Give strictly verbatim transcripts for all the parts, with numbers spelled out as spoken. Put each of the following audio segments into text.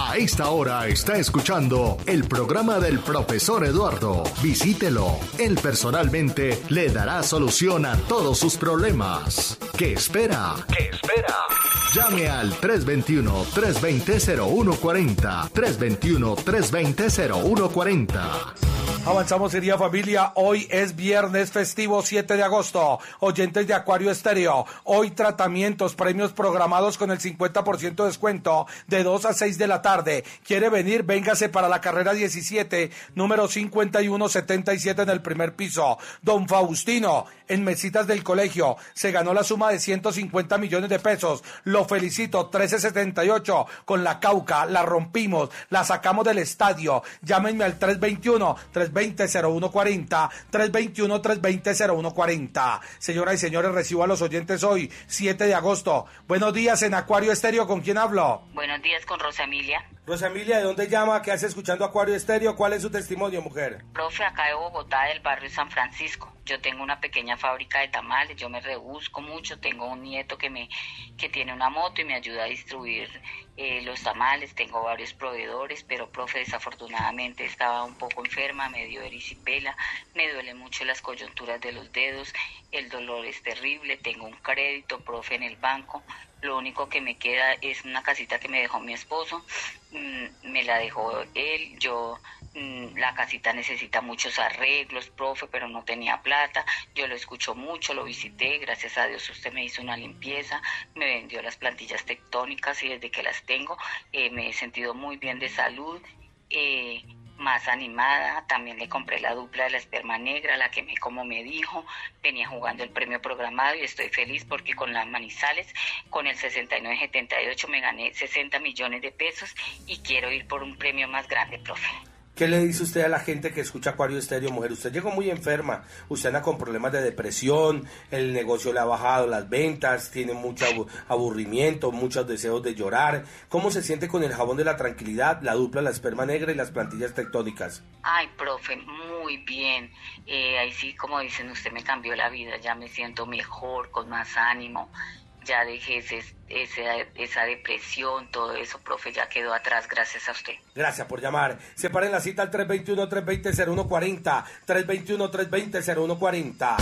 A esta hora está escuchando el programa del profesor Eduardo. Visítelo. Él personalmente le dará solución a todos sus problemas. ¿Qué espera? ¿Qué espera? Llame al tres dos uno, tres dos cero, cero uno cuatro cero, tres dos uno, tres dos cero, cero uno cuatro cero. Avanzamos, querida familia. Hoy es viernes festivo siete de agosto. Oyentes de Acuario Estéreo, hoy tratamientos, premios programados con el cincuenta por ciento de descuento de dos a seis de la tarde. ¿Quiere venir? Véngase para la carrera diecisiete, número cincuenta y uno setenta y siete en el primer piso. Don Faustino, en Mesitas del Colegio, se ganó la suma de ciento cincuenta millones de pesos. Lo felicito. Trece setenta y ocho con la Cauca, la rompimos, la sacamos del estadio. Llámenme al tres dos uno, tres dos cero, cero uno cuatro cero, tres dos uno, tres dos cero, cero uno cuatro cero. Señoras y señores, recibo a los oyentes hoy, siete de agosto. Buenos días en Acuario Estéreo, ¿con quién hablo? Buenos días, con Rosa Emilia. Rosa Emilia, ¿de dónde llama? ¿Qué hace escuchando Acuario Estéreo? ¿Cuál es su testimonio, mujer? Profe, acá de Bogotá, del barrio San Francisco. Yo tengo una pequeña fábrica de tamales, yo me rebusco mucho, tengo un nieto que me que tiene una moto y me ayuda a distribuir eh, los tamales, tengo varios proveedores, pero profe, desafortunadamente estaba un poco enferma, me dio erisipela, me duelen mucho las coyunturas de los dedos, el dolor es terrible, tengo un crédito, profe, en el banco. Lo único que me queda es una casita que me dejó mi esposo, mm, me la dejó él, yo, mm, la casita necesita muchos arreglos, profe, pero no tenía plata, yo lo escucho mucho, lo visité, gracias a Dios usted me hizo una limpieza, me vendió las plantillas tectónicas y desde que las tengo eh, me he sentido muy bien de salud, eh, más animada, también le compré la dupla de la esperma negra, la que me, como me dijo, venía jugando el premio programado y estoy feliz porque con las Manizales, con el sesenta y nueve setenta y ocho me gané sesenta millones de pesos y quiero ir por un premio más grande, profe. ¿Qué le dice usted a la gente que escucha Acuario Estéreo, mujer? Usted llegó muy enferma, usted anda con problemas de depresión, el negocio le ha bajado las ventas, tiene mucho aburrimiento, muchos deseos de llorar. ¿Cómo se siente con el jabón de la tranquilidad, la dupla, la esperma negra y las plantillas tectónicas? Ay, profe, muy bien. Eh, ahí sí, como dicen, usted me cambió la vida, ya me siento mejor, con más ánimo. Ya dejé ese, ese, esa depresión, todo eso, profe, ya quedó atrás, gracias a usted. Gracias por llamar. Separen la cita al tres dos uno, tres dos cero, cero uno cuatro cero, tres dos uno, tres dos cero, cero uno cuatro cero.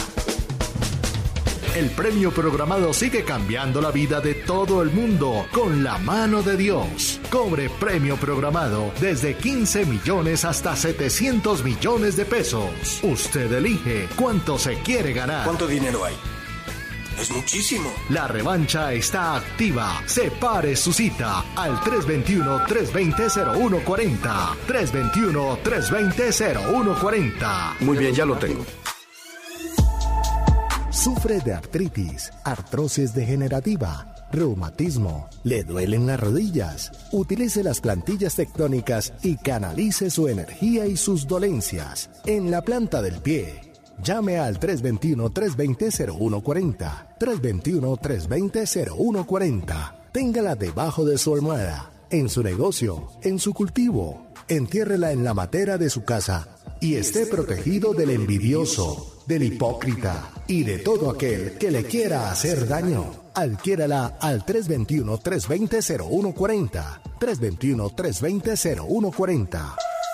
El premio programado sigue cambiando la vida de todo el mundo con la mano de Dios. Cobre premio programado desde quince millones hasta setecientos millones de pesos. Usted elige cuánto se quiere ganar. ¿Cuánto dinero hay? Es muchísimo. La revancha está activa. Separe su cita al tres dos uno, tres dos cero, cero uno cuatro cero. tres dos uno, tres dos cero, cero uno cuatro cero. Muy bien, ya lo tengo. Sufre de artritis, artrosis degenerativa, reumatismo, le duelen las rodillas. Utilice las plantillas tectónicas y canalice su energía y sus dolencias en la planta del pie. Llame al tres dos uno, tres dos cero, cero uno cuatro cero, tres dos uno, tres dos cero, cero uno cuatro cero. Téngala debajo de su almohada, en su negocio, en su cultivo. Entiérrela en la matera de su casa y esté protegido del envidioso, del hipócrita y de todo aquel que le quiera hacer daño. Adquiérala al tres dos uno, tres dos cero, cero uno cuatro cero, tres dos uno, tres dos cero, cero uno cuatro cero.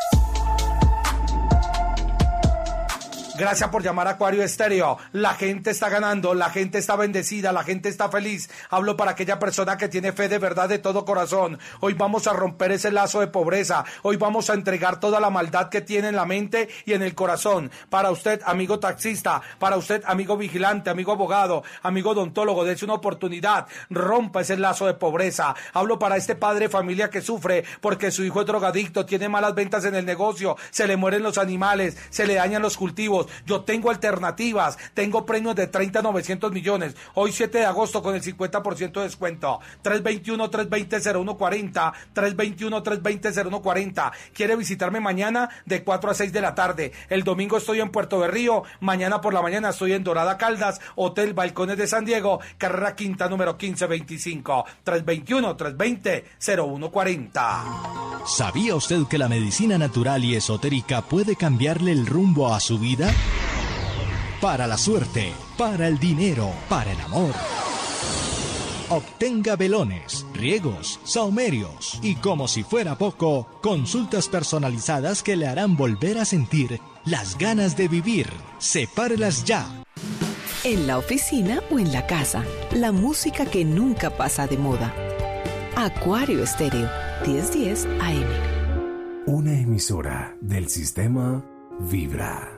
Gracias por llamar a Acuario Estéreo. La gente está ganando, la gente está bendecida, la gente está feliz. Hablo para aquella persona que tiene fe de verdad de todo corazón. Hoy vamos a romper ese lazo de pobreza. Hoy vamos a entregar toda la maldad que tiene en la mente y en el corazón. Para usted, amigo taxista, para usted, amigo vigilante, amigo abogado, amigo odontólogo, dése una oportunidad. Rompa ese lazo de pobreza. Hablo para este padre de familia que sufre porque su hijo es drogadicto, tiene malas ventas en el negocio, se le mueren los animales, se le dañan los cultivos. Yo tengo alternativas, tengo premios de treinta a novecientos millones. Hoy siete de agosto con el cincuenta por ciento de descuento. tres dos uno, tres dos cero, cero uno cuatro cero, tres dos uno, tres dos cero, cero uno cuatro cero. ¿Quiere visitarme mañana de cuatro a seis de la tarde? El domingo estoy en Puerto Berrío, mañana por la mañana estoy en Dorada Caldas, Hotel Balcones de San Diego, carrera quinta número quince veinticinco. tres dos uno, tres dos cero, cero uno cuatro cero. ¿Sabía usted que la medicina natural y esotérica puede cambiarle el rumbo a su vida? Para la suerte, para el dinero, para el amor. Obtenga velones, riegos, saumerios y, como si fuera poco, consultas personalizadas que le harán volver a sentir las ganas de vivir. Sepárelas ya. En la oficina o en la casa, la música que nunca pasa de moda. Acuario Estéreo, diez diez A M. Una emisora del sistema Vibra.